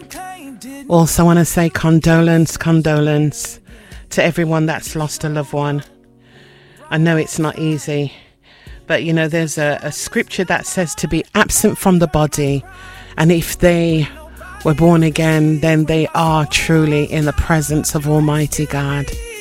Also want to say condolence to everyone that's lost a loved one. I know it's not easy, but you know, there's a scripture that says to be absent from the body, and if they were born again, then they are truly in the presence of Almighty God.